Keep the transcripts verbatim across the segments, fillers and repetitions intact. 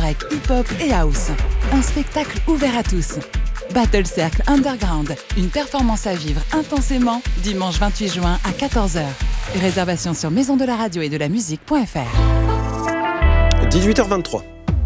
break, hip-hop et house. Un spectacle ouvert à tous. Battle Cercle Underground, une performance à vivre intensément, dimanche vingt-huit juin à quatorze heures. Réservation sur maison de la radio et de la musique point f r. dix-huit heures vingt-trois.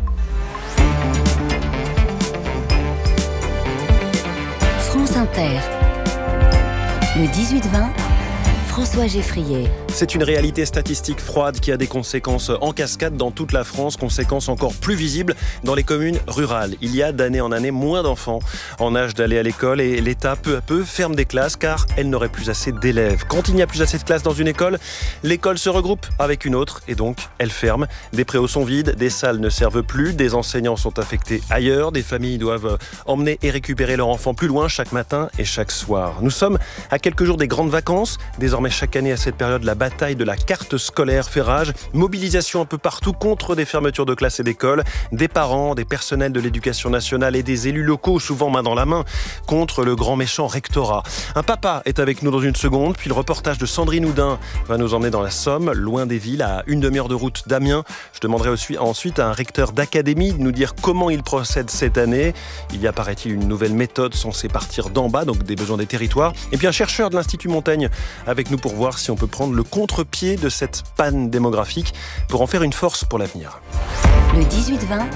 France Inter. Le dix-huit vingt, François Geffrier. C'est une réalité statistique froide qui a des conséquences en cascade dans toute la France, conséquences encore plus visibles dans les communes rurales. Il y a d'année en année moins d'enfants en âge d'aller à l'école et l'État, peu à peu, ferme des classes car elle n'aurait plus assez d'élèves. Quand il n'y a plus assez de classes dans une école, l'école se regroupe avec une autre et donc elle ferme. Des préaux sont vides, des salles ne servent plus, des enseignants sont affectés ailleurs, des familles doivent emmener et récupérer leurs enfants plus loin chaque matin et chaque soir. Nous sommes à quelques jours des grandes vacances. Désormais, chaque année à cette période, la bataille de la carte scolaire fait rage. Mobilisation un peu partout contre des fermetures de classes et d'écoles. Des parents, des personnels de l'éducation nationale et des élus locaux, souvent main dans la main, contre le grand méchant rectorat. Un papa est avec nous dans une seconde, puis le reportage de Sandrine Houdin va nous emmener dans la Somme, loin des villes, à une demi-heure de route d'Amiens. Je demanderai ensuite à un recteur d'académie de nous dire comment il procède cette année. Il y a, paraît-il, une nouvelle méthode censée partir d'en bas, donc des besoins des territoires. Et puis un chercheur de l'Institut Montaigne avec nous pour voir si on peut prendre le contre-pied de cette panne démographique pour en faire une force pour l'avenir. Le dix-huit vingt,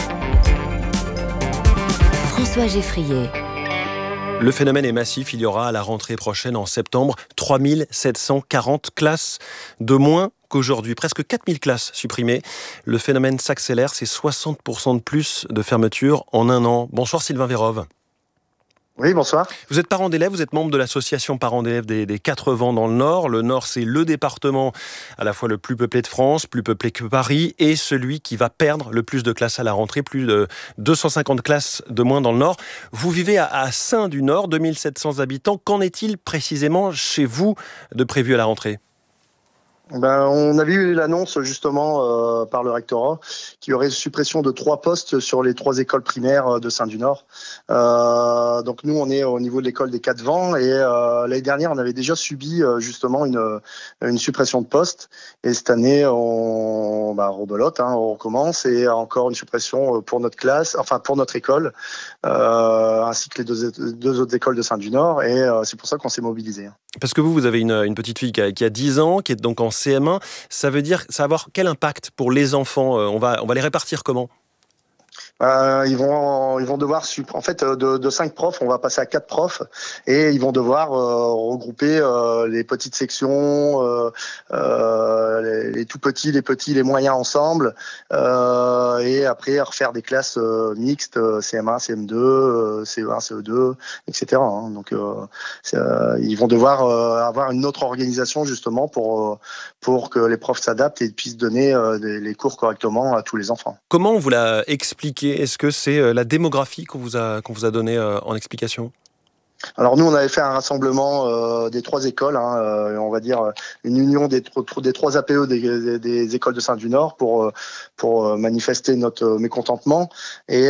François Geffrier. Le phénomène est massif. Il y aura à la rentrée prochaine en septembre trois mille sept cent quarante classes de moins qu'aujourd'hui. Presque quatre mille classes supprimées. Le phénomène s'accélère. C'est soixante pour cent de plus de fermetures en un an. Bonsoir Sylvain Vérove. Oui, bonsoir. Vous êtes parent d'élèves, vous êtes membre de l'association parents d'élèves des, des Quatre Vents dans le Nord. Le Nord, c'est le département à la fois le plus peuplé de France, plus peuplé que Paris, et celui qui va perdre le plus de classes à la rentrée, plus de deux cent cinquante classes de moins dans le Nord. Vous vivez à, à Saint-du-Nord, deux mille sept cents habitants. Qu'en est-il précisément chez vous de prévu à la rentrée ? Ben, on avait eu l'annonce justement euh, par le rectorat qu'il y aurait suppression de trois postes sur les trois écoles primaires de Saint-du-Nord. Euh, donc nous, on est au niveau de l'école des Quatre Vents et euh, l'année dernière, on avait déjà subi euh, justement une, une suppression de postes. Et cette année, on bah, rebelote, hein, on recommence et encore une suppression pour notre classe, enfin pour notre école, euh, ainsi que les deux, deux autres écoles de Saint-du-Nord. Et euh, c'est pour ça qu'on s'est mobilisé. Parce que vous, vous avez une, une petite fille qui a, qui a dix ans, qui est donc en C M un. Ça veut dire, ça va avoir quel impact pour les enfants ? on va, on va les répartir comment ? Euh, ils vont, ils vont devoir, en fait, de, de cinq profs, on va passer à quatre profs, et ils vont devoir euh, regrouper euh, les petites sections, euh, euh, les, les tout petits, les petits, les moyens ensemble, euh, et après refaire des classes euh, mixtes, C M un, C M deux, euh, C E un, C E deux, et cetera. Hein. Donc, euh, euh, ils vont devoir euh, avoir une autre organisation justement pour euh, pour que les profs s'adaptent et puissent donner euh, les, les cours correctement à tous les enfants. Comment on vous l'a expliqué ? Est-ce que c'est la démographie qu'on vous a, qu'on vous a donnée en explication ? Alors nous, on avait fait un rassemblement euh, des trois écoles, hein, euh, on va dire une union des, des trois A P E des, des, des écoles de Saint-du-Nord pour pour manifester notre mécontentement et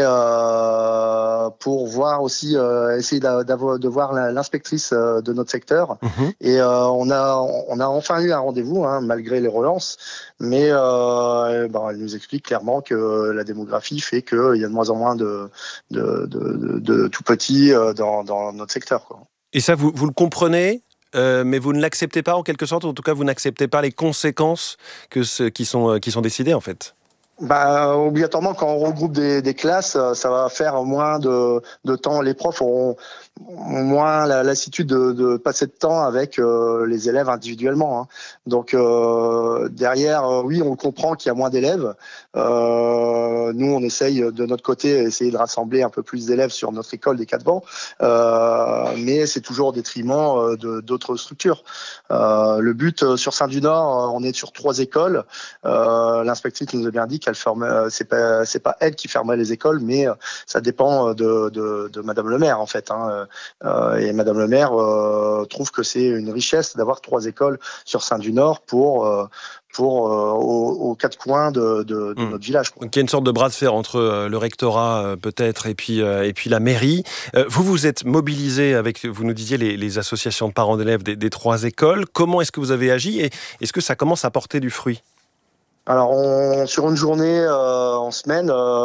euh, pour voir aussi euh, essayer d'avoir de voir l'inspectrice de notre secteur. Mmh. Et euh, on a on a enfin eu un rendez-vous, hein, malgré les relances, mais euh, ben, elle nous explique clairement que la démographie fait qu'il y a de moins en moins de de de, de, de tout petits dans dans notre secteur. Quoi. Et ça, vous, vous le comprenez, euh, mais vous ne l'acceptez pas en quelque sorte, en tout cas, vous n'acceptez pas les conséquences que ce, qui, sont, qui sont décidées, en fait. Bah, obligatoirement, quand on regroupe des, des classes, ça va faire moins de, de temps. Les profs auront moins la lassitude de, de passer de temps avec euh, les élèves individuellement. Hein. Donc euh, derrière, euh, oui, on comprend qu'il y a moins d'élèves. Euh, nous, on essaye de notre côté essayer de rassembler un peu plus d'élèves sur notre école des Quatre Vents, euh, mais c'est toujours au détriment de d'autres structures. Euh, le but sur Saint-du-Nord, on est sur trois écoles. Euh, l'inspectrice nous a bien dit qu'elle fermait. C'est pas c'est pas elle qui fermait les écoles, mais ça dépend de de, de Madame le maire en fait. Hein. Euh, et Madame le maire euh, trouve que c'est une richesse d'avoir trois écoles sur Saint-du-Nord pour euh, pour euh, aux, aux quatre coins de, de, de mmh. notre village. Quoi. Donc il y a une sorte de bras de fer entre euh, le rectorat euh, peut-être et puis euh, et puis la mairie. Euh, vous vous êtes mobilisé avec, vous nous disiez, les, les associations de parents d'élèves des, des trois écoles. Comment est-ce que vous avez agi et est-ce que ça commence à porter du fruit ? Alors on, sur une journée euh, en semaine. Euh,